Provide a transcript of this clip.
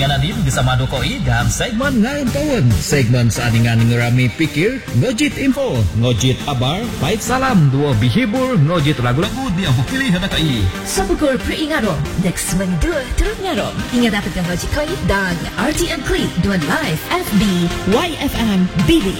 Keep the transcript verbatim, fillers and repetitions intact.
Ngananim bersama Dokoi dalam segmen Ngayon Kawan. Segmen saadingan ngerami pikir, ngojit info, ngojit abar, baik salam, dua bihibur, ngojit lagu-lagu di Abu Pilih Hadakai. Sepukul peringatong, next segmen dua terus ngarong. Ingat dapatkan Ngojit Koi dan R T M Klik dua live F B Y F M Billy.